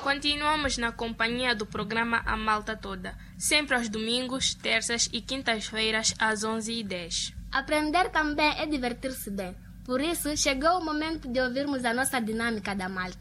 Continuamos na companhia do programa A Malta Toda, sempre aos domingos, terças e quintas-feiras às 11h10. Aprender também é divertir-se bem. Por isso, chegou o momento de ouvirmos a nossa dinâmica da Malta.